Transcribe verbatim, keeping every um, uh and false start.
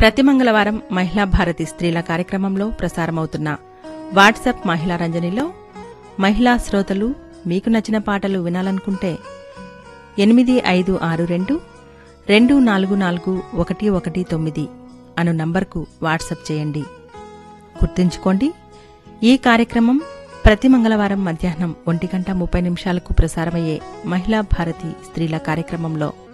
ప్రతి మంగళవారం మహిళా భారతి స్త్రీల కార్యక్రమంలో ప్రసారమవుతున్న వాట్సాప్ మహిళా రంజనిలో మహిళా శ్రోతలు మీకు నచ్చిన పాటలు వినాలనుకుంటే ఎనిమిది ఐదు ఆరు రెండు రెండు నాలుగు నాలుగు ఒకటి ఒకటి తొమ్మిది అను నంబర్కు వాట్సాప్ చేయండి. గుర్తుంచుకోండి, ఈ కార్యక్రమం ప్రతి మంగళవారం మధ్యాహ్నం ఒంటి గంట ముప్పై నిమిషాలకు ప్రసారమయ్యే మహిళా భారతి స్త్రీల కార్యక్రమంలో